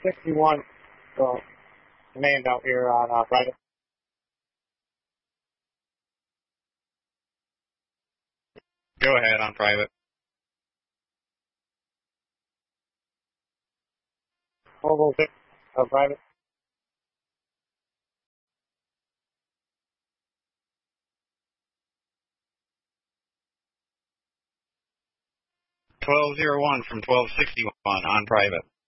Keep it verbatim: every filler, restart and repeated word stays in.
sixty-one, so command out here on uh, private. Go ahead on private. Oval six, uh, private. twelve oh one from twelve sixty-one on private.